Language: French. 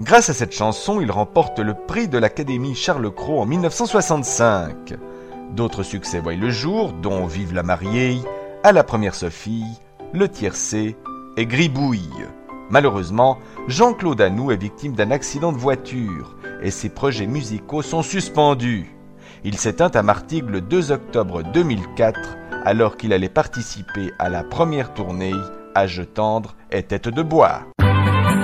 Grâce à cette chanson, il remporte le prix de l'Académie Charles Cros en 1965. D'autres succès voient le jour, dont Vive la mariée, À la première Sophie, Le tiercé et Gribouille. Malheureusement, Jean-Claude Anoux est victime d'un accident de voiture et ses projets musicaux sont suspendus. Il s'éteint à Martigues le 2 octobre 2004 alors qu'il allait participer à la première tournée Âge tendre et tête de bois.